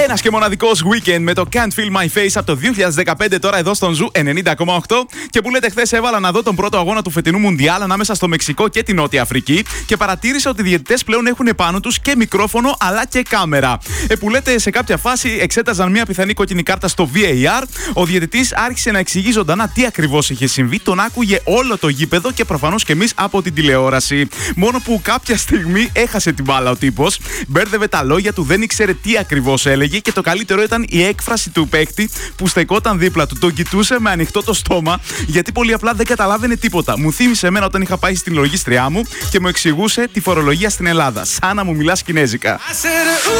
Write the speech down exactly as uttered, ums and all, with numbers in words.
Ένας και μοναδικός Weekend με το Can't Feel My Face από το δύο χιλιάδες δεκαπέντε, τώρα εδώ στον Ζου ενενήντα κόμμα οκτώ. Και που λέτε, χθες έβαλα να δω τον πρώτο αγώνα του φετινού Μουντιάλ ανάμεσα στο Μεξικό και την Νότια Αφρική και παρατήρησα ότι οι διαιτητές πλέον έχουν επάνω τους και μικρόφωνο αλλά και κάμερα. Ε, που λέτε, σε κάποια φάση εξέταζαν μια πιθανή κόκκινη κάρτα στο βι έι αρ. Ο διαιτητής άρχισε να εξηγεί ζωντανά τι ακριβώς είχε συμβεί. Τον άκουγε όλο το γήπεδο και προφανώς και εμείς από την τηλεόραση. Μόνο που κάποια στιγμή έχασε την μπάλα ο τύπος, μπέρδευε τα λόγια του, δεν ήξερε τι ακριβώς έλεγε και το καλύτερο ήταν η έκφραση του παίκτη που στεκόταν δίπλα του. Τον κοιτούσε με ανοιχτό το στόμα γιατί πολύ απλά δεν καταλάβαινε τίποτα. Μου θύμισε εμένα όταν είχα πάει στην λογίστριά μου και μου εξηγούσε τη φορολογία στην Ελλάδα. Σαν να μου μιλάς κινέζικα.